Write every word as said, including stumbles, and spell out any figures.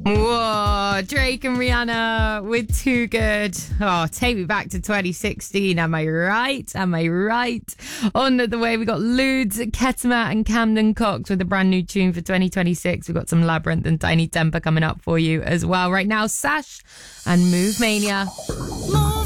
Whoa, Drake and Rihanna with Too Good. Oh, take me back to twenty sixteen. Am I right? Am I right? On the way, we got Ludes, Ketama and Camden Cox with a brand new tune for twenty twenty-six. We've got some Labyrinth and Tiny Temper coming up for you as well. Right now, Sash and Move Mania.